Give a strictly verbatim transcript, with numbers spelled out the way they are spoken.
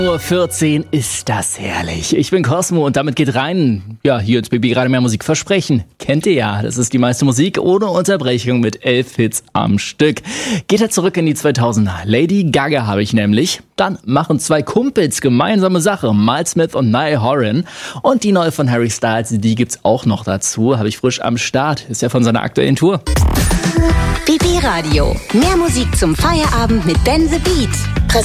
Uhr vierzehn ist das herrlich. Ich bin Cosmo und damit geht rein. Ja, hier ins B B gerade mehr Musik versprechen. Kennt ihr ja, das ist die meiste Musik ohne Unterbrechung mit elf Hits am Stück. Geht er zurück in die zweitausender. Lady Gaga habe ich nämlich. Dann machen zwei Kumpels gemeinsame Sache. Miles Smith und Niall Horan. Und die neue von Harry Styles, die gibt's auch noch dazu. Habe ich frisch am Start. Ist ja von seiner aktuellen Tour. B B Radio. Mehr Musik zum Feierabend mit Ben the Beat.